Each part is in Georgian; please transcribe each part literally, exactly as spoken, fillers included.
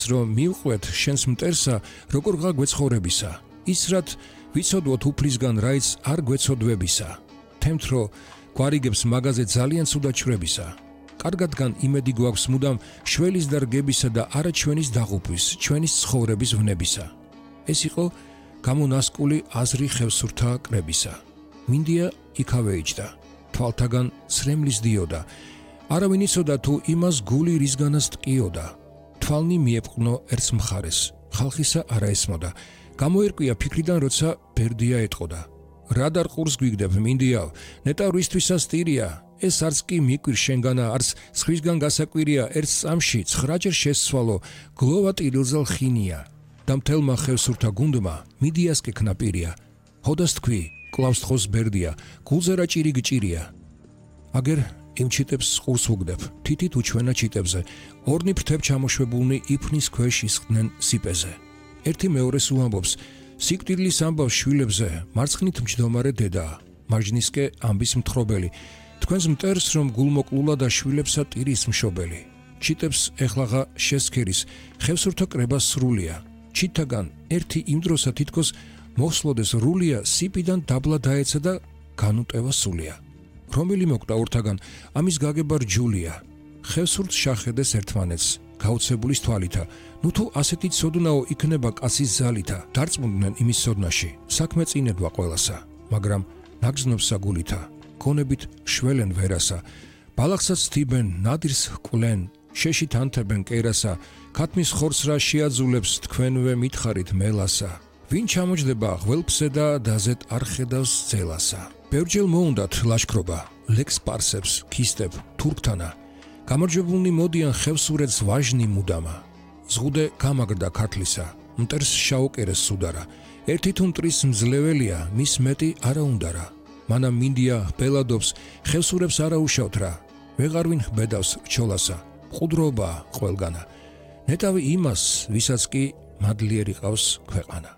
რომ მივყვეთ შენს მტერსა, როგორ ღა გვეცხოვრებისა. ის რაც ვიცოდვოთ უფლისგან, რაიც არ გვეცოდვებისა. თემთ რომ გვარიგებს მაგაზე ძალიან ცუდად შვრებისა. კარგადგან იმედი გვაქვს მუდამ შველის და რგებისა და არა ჩვენის დაღუპვის, ჩვენის ცხოვრების ვნებისა. ეს იყო გამონასკული აზრი ხევსურთა კრებისა. მინდია იქავე იჯდა, თვალთაგან ცრემლის დიოდა. არავინ იცოდა თუ იმას გული რისგანაც ტკიოდა. თვალნი მიეპყნო ერთს მხარეს, ხალხისა არა ესმოდა. გამოერკვია ფიქრიდან, როცა ბერდია ეტყოდა. რა დარ ყურს გვიგდებ, მინდიავ, ნეტა რვისთვისაც ტირია. ეს არც კი მიკვირ შენგანა, არც სხვისგან გასაკვირია, ერთ წამში ცხრაჯერ შესცვალო, გლოვა ტირილზალ ხინია. და მთელმა ხევსურთა გუნდმა მიდიას კექნა პირია. ჰოდას თქვი, კლავს თხოს ბერდია, გულზე რა ჭირი გჭირია. აგერ იმ ჩიტებს ყურს უგდებ, თითით უჩვენა ჩიტებზე, ორნი ფრთებ ჩამოშვებულნი იფნის ქვეშ ისხდნენ სიპეზე. ერთი მეორეს უამბობს, სიკვდილის ამბავს შვილებზე, მარცხნით მჯდომარე დედაა, მარჯნისკე ამბის მთხრობელი. თქვენს მტერს რომ გულმოკლულა და შვილებსა ტირის მშობელი. ჩიტებს ეხლაღა შესქერის, ხევსურთა კრება სრულია. ჩიტაგან ერთი იმ დროსა თითქოს მოსლოდეს რულია, სიპიდან დაბლა დაეცა და განუტევა სულია. რომელი მოკდა ორთაგან, ამის გაგება რჯულია. ხევსურთს შახედეს ერთმანეთს, გაუცებულის თვალითა. ნუ თუ ასეთი ცოდნაო იქნება კაცის ზალითა. დარწმუნდნენ იმის სოდნაში, საქმე წინედვა ყველასა, მაგრამ ნაგზნობსა გულითა. გონებით შველენ ვერასა. ბალახსაც თიბენ, ნადირს ჰკვლენ, შეშით ანთებენ კერასა. ქათმის ხორცს რა შეაძულებს, თქვენვე მითხარით მელასა. ვინ ჩამოჯდება ღველფსე და დაზეთ არ ხედავს ძელასა. ბევრჯერ მოუნდათ ლაშქრობა, ლექს პარსებს, ქისტებ, თურქთანა. გამარჯვებულნი მოდიან ხევსურეთს ვაჟნი მუდამა. ზღუდე გამაგრდა ქართლისა, მტერს შაუკერეს სუდარა. ერთი თუ მტრის მძლეველია, მის მეტი არა უნდარა. მანამ მინდია ბელადობს, ხევსურებს არა უშავთ რა. ვეღარ ვინ ხბედავს რჩოლასა, მყუდროობაა ყველგანა. ნეტავი იმას, ვისაც კი მადლიერი ყავს ქვეყანა.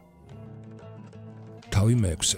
თავი მეექვსე.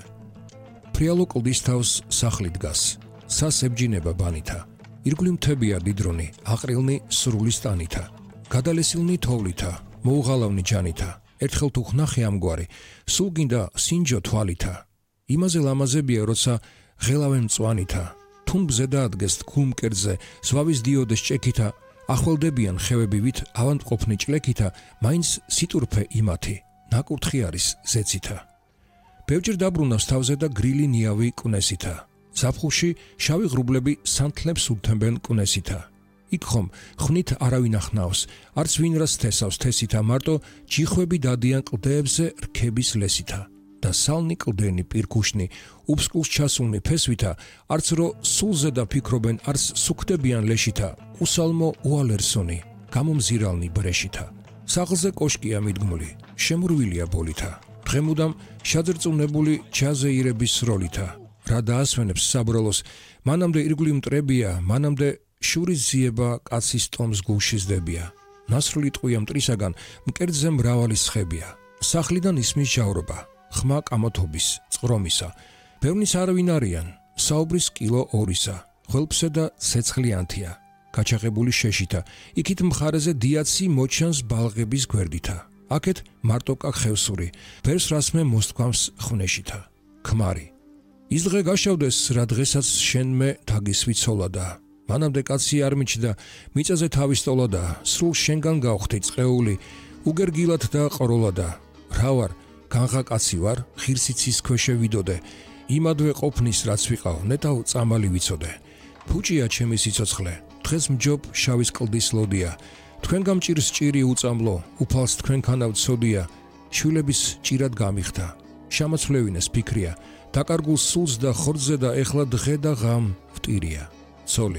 ფრიალო კლდის თავს სახლი დგას, სას ებჯინება ბანითა. ირგვლივ მთებია დიდრონი, აყრილნი სრული სტანითა. გადალესილნი თოვლითა, მოუღალავნი ჯანითა. ერთხელ თუ ვნახე ამგვარი, სულ გინდა სინჯო თვალითა. იმაზე ლამაზებია, როცა ღელავენ მწვანითა. თუმბზე დაადგეს თქულმკერძზე, ზვავის დიოდეს ჭექითა. ახველდებიან ხევებივით, ავანტყოფნი ჭლექითა, მაინც სიტურფე იმათი, ნაკურთხი არის ზეცითა. ბევრჯერ დაბრუნავს თავზე და გრილი ნიავი კვნესითა. ზაფხულში შავი ღრუბლები სანთლებს უთმბენ კვნესითა. იქ ხომ ხვნით არავინ ახნავს, არც ვინ რას თესავს თესითა, მარტო ჯიხვები დადიან კლდეებზე რქების ლესითა. და სალნი კლდენი პირქუშნი, უფსკულს ჩასულნი ფესვითა, არც რო სულზე და ფიქრობენ, არც სუქდებიან ლეშითა, უსალმო უალერსონი, გამომზირალნი ბრეშითა. სახლზე კოშკია მიდგმული, შემურვილია ბოლითა. დღემუდამ შაძრწუნებული ჩაზეირების სროლითა. რა დაასვენებს საბრალოს, მანამდე ირგვლივ მტრებია, მანამდე შურის ძიება კაცის ტომს გულშიზდებია. ნასრული ტყვია მტრისაგან, მკერდზე მრავალი სხებია. სახლიდან ისმის ჯავრობა, ხმა კამათობის, წყრომისა. ბევრნიც არავინ არიან, საუბრის კილო ორისა, ხველფსე და ცეცხლიანთია, გაჩაღებული შეშითა. იქით მხარეზე დიაცი მოჩანს ბალღების გვერდითა. აქეთ მარტოკა ხევსური, ბევრს რასმე მოსთქვამს ხვნეშითა. ქმარი. ის დღე გაშავდეს, რა დღესაც შენმე თაგისვით ცოლადა. მანამდე კაცი არ მიჩნდა, მიწაზე თავის ტოლადა, სრულ შენგან გავხდი წყეული, უგერგილად და ყროლადა. რა ვარ, განღა კაცი ვარ, ხირსიცის ქვეშე ვიდოდე. იმადვე ყოფნის რაც ვიყავ, ნეტავ წამალი ვიცოდე. ფუჭია ჩემი სიცოცხლე, დღეს მჯობ შავის კლდის ლოდია. თქვენ გამჭირს ჭირი უწამლო, უფალს თქვენქანა ვცოდია. შვილების ჭირად გამიხდა, შემოწლევინეს ფიქრია. დაკარგულ სულს და ხორცზე და ეხლა დღე და ღამ ვტირია. ცოლი.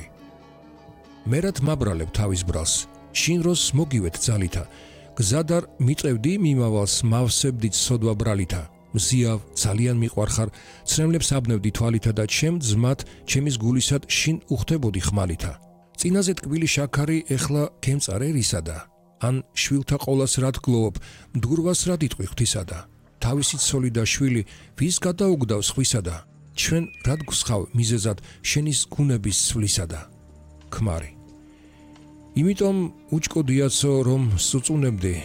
მერად მაბრალებ თავის ბრალს, შინროს მოგივეთ ძალითა. გზადარ მიწევდი მიმავალს, მავსებდით სოდვა ბრალითა. მზიავ ძალიან მიყვარხარ, ცრემლებს აბნევდი თვალითა და ჩემ ძმათ, ჩემის გულისად შინ უხდებოდი ხმალითა. წინაზე ტკბილი შაქარი ეხლა გემწარე რისადა? ან შვილთა ყოლას რად გლოვობ, მდგურვას რად იტყვი ღვთისადა? თავისი ცოლი და შვილი ვის გადაუგდავს ხვისადა? ჩვენ რად გსხავ მიზეზად შენის გუნების ცვლისადა? ქმარი. იმიტომ უჭკოდიაცო რომ სუწუნებდი